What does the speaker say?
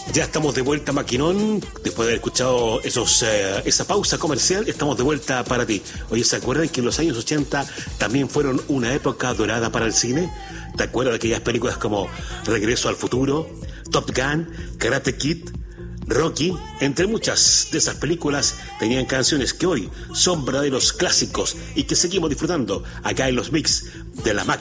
Ya estamos de vuelta, Maquinón. Después de haber escuchado esa pausa comercial, estamos de vuelta para ti. Oye, ¿se acuerdan que en los años 80 también fueron una época dorada para el cine? ¿Te acuerdas de aquellas películas como Regreso al Futuro, Top Gun, Karate Kid, Rocky? Entre muchas de esas películas tenían canciones que hoy son verdaderos clásicos y que seguimos disfrutando acá en los mix de la máquina.